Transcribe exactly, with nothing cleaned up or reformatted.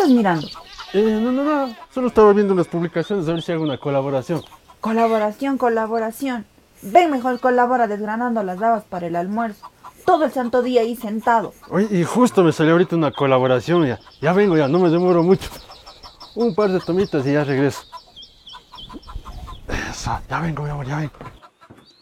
estás mirando? Eh, no, no, no, solo estaba viendo unas publicaciones a ver si hago una colaboración. Colaboración, colaboración. Ven mejor colabora desgranando las habas para el almuerzo. Todo el santo día ahí sentado. Oye, y justo me salió ahorita una colaboración, ya, ya vengo, ya, no me demoro mucho. Un par de tomitas y ya regreso. Eso, ya vengo, mi amor, ya vengo.